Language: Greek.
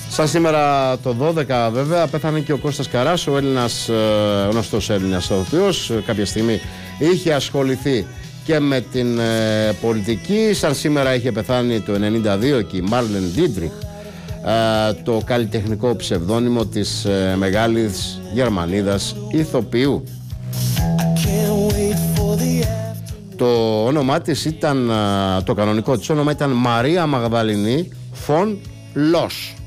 Σαν σήμερα το 12 βέβαια πέθανε και ο Κώστας Καράς, ο Έλληνας, γνωστός Έλληνας ηθοποιός. Κάποια στιγμή είχε ασχοληθεί και με την πολιτική. Σαν σήμερα είχε πεθάνει το 1992 και η Μάρλεν Ντίτριχ, το καλλιτεχνικό ψευδόνυμο της μεγάλης Γερμανίδας ηθοποιού. Το όνομά της ήταν, το κανονικό της όνομα ήταν Μαρία Μαγδαληνή Φον Λος.